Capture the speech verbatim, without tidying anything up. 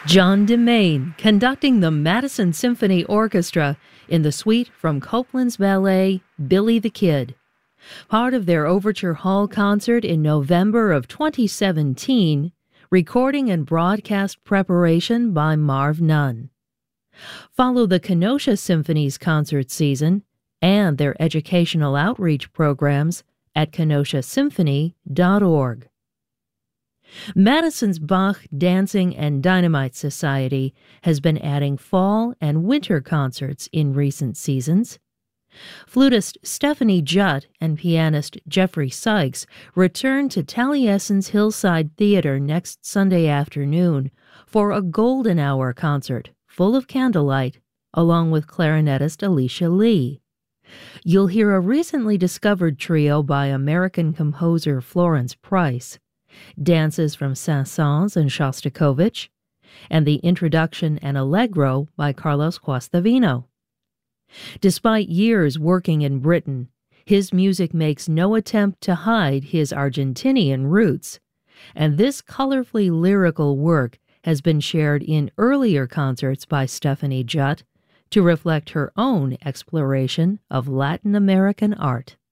John DeMain conducting the Madison Symphony Orchestra in the suite from Copland's ballet Billy the Kid. Part of their Overture Hall concert in November of twenty seventeen, recording and broadcast preparation by Marv Nunn. Follow the Kenosha Symphony's concert season and their educational outreach programs at kenosha symphony dot org. Madison's Bach Dancing and Dynamite Society has been adding fall and winter concerts in recent seasons. Flutist Stephanie Jutt and pianist Jeffrey Sykes return to Taliesin's Hillside Theater next Sunday afternoon for a golden hour concert full of candlelight, along with clarinetist Alicia Lee. You'll hear a recently discovered trio by American composer Florence Price, dances from Saint-Saëns and Shostakovich, and the introduction and allegro by Carlos Guastavino. Despite years working in Britain, his music makes no attempt to hide his Argentinian roots, and this colorfully lyrical work has been shared in earlier concerts by Stephanie Jutt to reflect her own exploration of Latin American art.